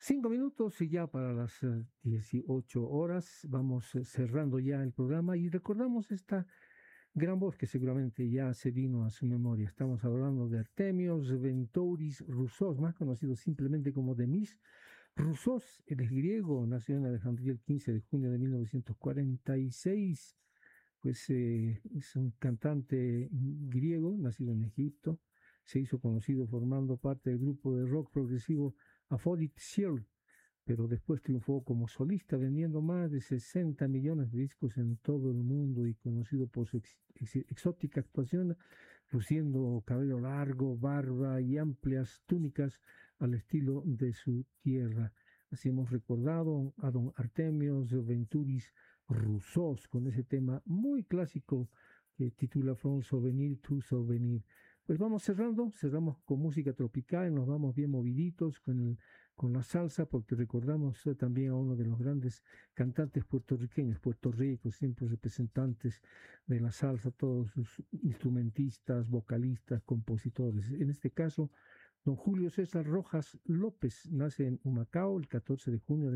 5 minutos y ya para las 18 horas vamos cerrando ya el programa y recordamos esta gran voz que seguramente ya se vino a su memoria. Estamos hablando de Artemios Ventouris Roussos, más conocido simplemente como Demis Roussos. Él es griego, nació en Alejandría el 15 de junio de 1946. Pues es un cantante griego, nacido en Egipto. Se hizo conocido formando parte del grupo de rock progresivo Aphrodite Seal, pero después triunfó como solista vendiendo más de 60 millones de discos en todo el mundo y conocido por su exótica actuación, luciendo cabello largo, barba y amplias túnicas al estilo de su tierra. Así hemos recordado a don Artemios Ventouris Roussos con ese tema muy clásico que titula From Souvenir to Souvenir. Pues vamos cerramos con música tropical, nos vamos bien moviditos con la salsa, porque recordamos también a uno de los grandes cantantes puertorriqueños, Puerto Rico, siempre representantes de la salsa, todos sus instrumentistas, vocalistas, compositores. En este caso, don Julio César Rojas López nace en Humacao el 14 de junio de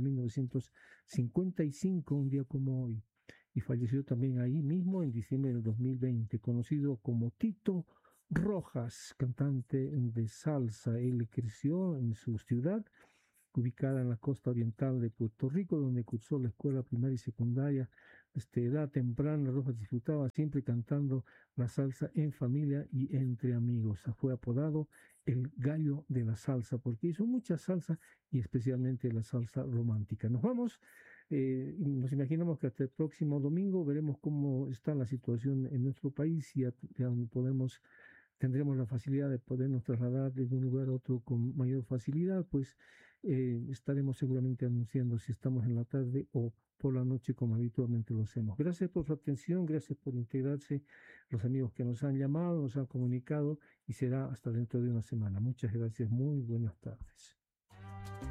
1955, un día como hoy, y falleció también ahí mismo en diciembre del 2020, conocido como Tito Rojas, cantante de salsa. Él creció en su ciudad, ubicada en la costa oriental de Puerto Rico, donde cursó la escuela primaria y secundaria. Desde edad temprana, Rojas disfrutaba siempre cantando la salsa en familia y entre amigos. Fue apodado el gallo de la salsa, porque hizo mucha salsa y especialmente la salsa romántica. Nos vamos, nos imaginamos que hasta el próximo domingo veremos cómo está la situación en nuestro país y ya tendremos la facilidad de podernos trasladar de un lugar a otro con mayor facilidad, pues estaremos seguramente anunciando si estamos en la tarde o por la noche como habitualmente lo hacemos. Gracias por su atención, gracias por integrarse, los amigos que nos han llamado, nos han comunicado y será hasta dentro de una semana. Muchas gracias, muy buenas tardes.